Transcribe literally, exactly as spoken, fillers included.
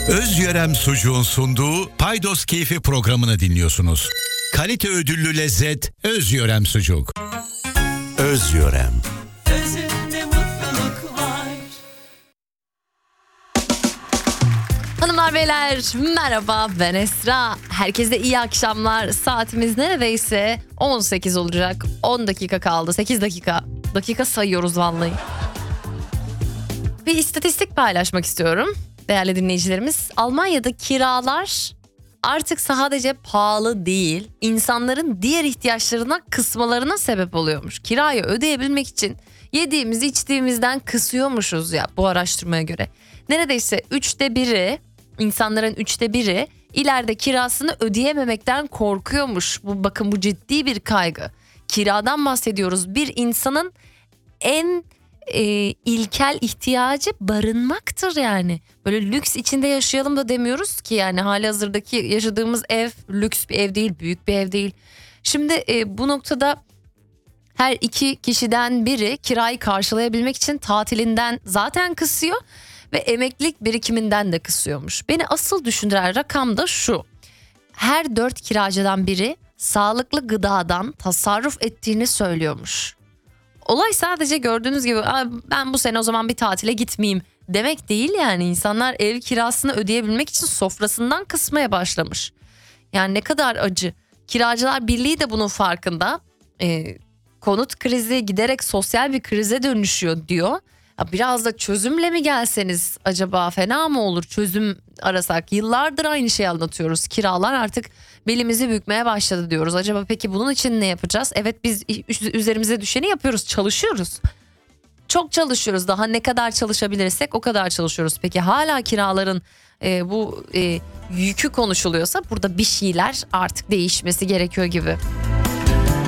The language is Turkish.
Özyörem Sucuğun sunduğu Paydos Keyfi programını dinliyorsunuz. Kalite ödüllü lezzet Özyörem Sucuk. Özyörem. Özünde mutluluk var. Hanımlar beyler merhaba, ben Esra. Herkese iyi akşamlar. Saatimiz neredeyse on sekiz olacak. on dakika kaldı. sekiz dakika. Dakika sayıyoruz vallahi. Bir istatistik paylaşmak istiyorum değerli dinleyicilerimiz. Almanya'da kiralar artık sadece pahalı değil, insanların diğer ihtiyaçlarına kısmalarına sebep oluyormuş. Kirayı ödeyebilmek için yediğimiz içtiğimizden kısıyormuşuz ya bu araştırmaya göre. Neredeyse üçte biri, insanların üçte biri ileride kirasını ödeyememekten korkuyormuş. Bu, bakın bu ciddi bir kaygı. Kiradan bahsediyoruz. Bir insanın en e, ilkel ihtiyacı barınmaktır yani. Böyle lüks içinde yaşayalım da demiyoruz ki yani halihazırdaki yaşadığımız ev lüks bir ev değil, büyük bir ev değil. Şimdi e, bu noktada her iki kişiden biri kirayı karşılayabilmek için tatilinden zaten kısıyor ve emeklilik birikiminden de kısıyormuş. Beni asıl düşündüren rakam da şu: her dört kiracıdan biri sağlıklı gıdadan tasarruf ettiğini söylüyormuş. Olay sadece gördüğünüz gibi ben bu sene o zaman bir tatile gitmeyeyim demek değil yani. İnsanlar ev kirasını ödeyebilmek için sofrasından kısmaya başlamış. Yani ne kadar acı. Kiracılar Birliği de bunun farkında. Ee, konut krizi giderek sosyal bir krize dönüşüyor diyor. Ya biraz da çözümle mi gelseniz acaba, fena mı olur çözüm arasak? Yıllardır aynı şeyi anlatıyoruz. Kiralar artık belimizi bükmeye başladı diyoruz. Acaba peki bunun için ne yapacağız? Evet, biz üzerimize düşeni yapıyoruz, çalışıyoruz. Çok çalışıyoruz. Daha ne kadar çalışabilirsek o kadar çalışıyoruz. Peki hala kiraların e, bu e, yükü konuşuluyorsa burada bir şeyler artık değişmesi gerekiyor gibi.